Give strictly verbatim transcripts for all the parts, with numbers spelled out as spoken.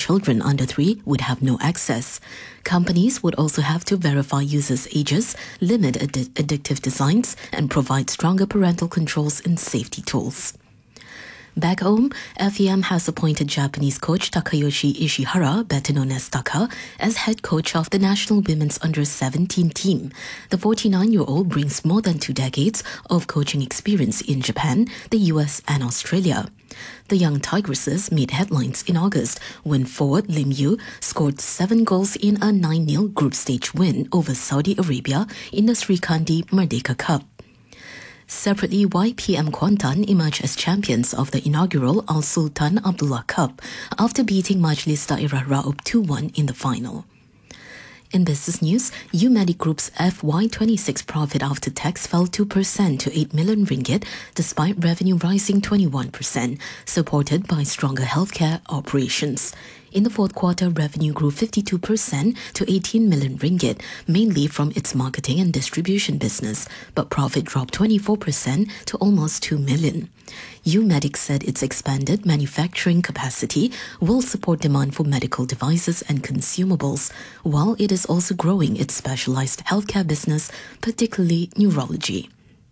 children under three would have no access. Companies would also have to verify users' ages, limit addi- addictive designs, and provide stronger parental controls and safety tools. Back home, F E M has appointed Japanese coach Takayoshi Ishihara, better known as Taka, as head coach of the national women's under seventeen team. The forty-nine-year-old brings more than two decades of coaching experience in Japan, the U S, and Australia. The young Tigresses made headlines in August when forward Lim Yu scored seven goals in a nine nil group stage win over Saudi Arabia in the Srikandi Merdeka Cup. Separately, Y P M Kuantan emerged as champions of the inaugural Al Sultan Abdullah Cup after beating Majlis Daerah Raub two one in the final. In business news, Umedic Group's F Y twenty-six profit after tax fell two percent to eight million ringgit despite revenue rising twenty-one percent, supported by stronger healthcare operations. In the fourth quarter, revenue grew fifty-two percent to eighteen million ringgit, mainly from its marketing and distribution business, but profit dropped twenty-four percent to almost two million. Umedic said its expanded manufacturing capacity will support demand for medical devices and consumables, while it is also growing its specialized healthcare business, particularly neurology.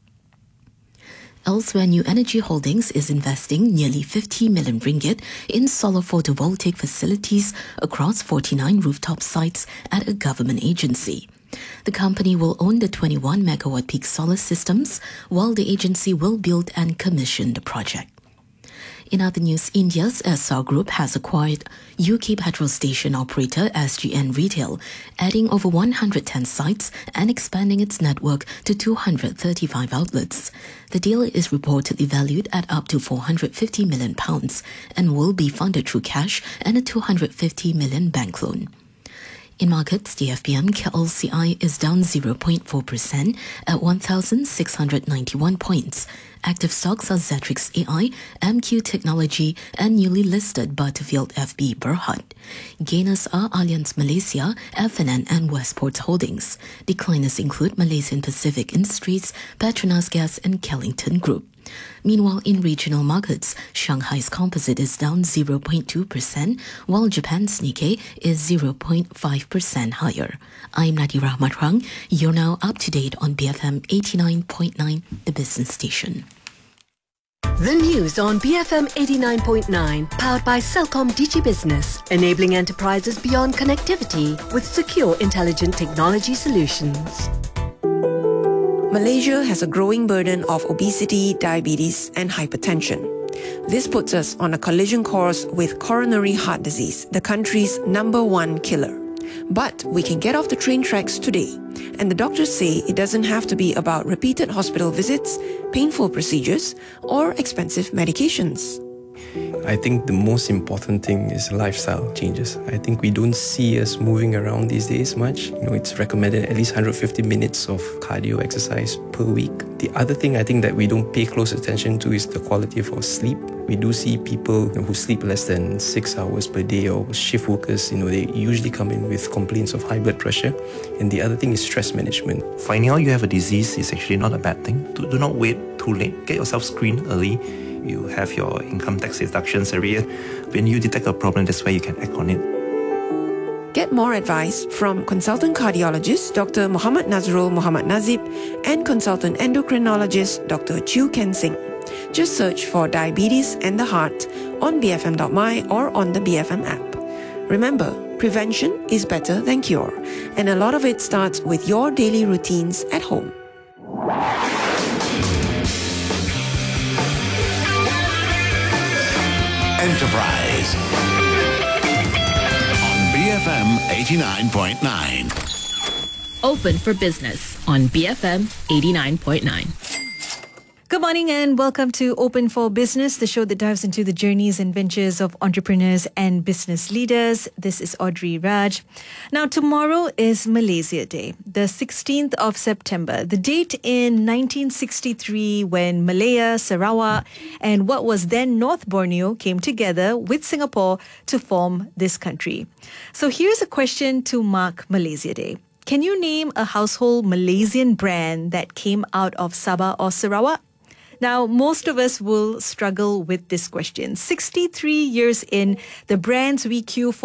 Elsewhere, New Energy Holdings is investing nearly fifty million ringgit in solar photovoltaic facilities across forty-nine rooftop sites at a government agency. The company will own the twenty-one megawatt peak solar systems, while the agency will build and commission the project. In other news, India's Essar Group has acquired U K petrol station operator S G N Retail, adding over one hundred ten sites and expanding its network to two hundred thirty-five outlets. The deal is reportedly valued at up to four hundred fifty million pounds and will be funded through cash and a two hundred fifty million bank loan. In markets, the F B M K L C I is down zero point four percent at one thousand six hundred ninety-one points. Active stocks are Zetrix A I, M Q Technology, and newly listed Butterfield F B Berhad. Gainers are Allianz Malaysia, F N N, and Westport Holdings. Decliners include Malaysian Pacific Industries, Petronas Gas, and Kellington Group. Meanwhile, in regional markets, Shanghai's composite is down zero point two percent, while Japan's Nikkei is zero point five percent higher. I'm Nadira Matrang. You're now up to date on B F M eighty-nine point nine, the business station. The news on B F M eighty-nine point nine, powered by Celcom Digi Business, enabling enterprises beyond connectivity with secure, intelligent technology solutions. Malaysia has a growing burden of obesity, diabetes, and hypertension. This puts us on a collision course with coronary heart disease, the country's number one killer. But we can get off the train tracks today, and the doctors say it doesn't have to be about repeated hospital visits, painful procedures, or expensive medications. I think the most important thing is lifestyle changes. I think we don't see us moving around these days much. You know, it's recommended at least one hundred fifty minutes of cardio exercise per week. The other thing I think that we don't pay close attention to is the quality of our sleep. We do see people, you know, who sleep less than six hours per day, or shift workers, you know, they usually come in with complaints of high blood pressure. And the other thing is stress management. Finding out you have a disease is actually not a bad thing. Do, do not wait too late. Get yourself screened early. You have your income tax deductions every year. When you detect a problem, that's where you can act on it. Get more advice from consultant cardiologist Doctor Muhammad Nazrul Muhammad Nazib and consultant endocrinologist Doctor Chew Ken Singh. Just search for Diabetes and the Heart on b f m dot m y or on the B F M app. Remember, prevention is better than cure, and a lot of it starts with your daily routines at home. Enterprise on B F M eighty-nine point nine. Open for Business on B F M eighty-nine point nine. Good morning and welcome to Open for Business, the show that dives into the journeys and ventures of entrepreneurs and business leaders. This is Audrey Raj. Now, tomorrow is Malaysia Day, the sixteenth of September, the date in nineteen sixty-three when Malaya, Sarawak, and what was then North Borneo came together with Singapore to form this country. So here's a question to mark Malaysia Day. Can you name a household Malaysian brand that came out of Sabah or Sarawak? Now, most of us will struggle with this question. sixty-three years in, the brands we queue for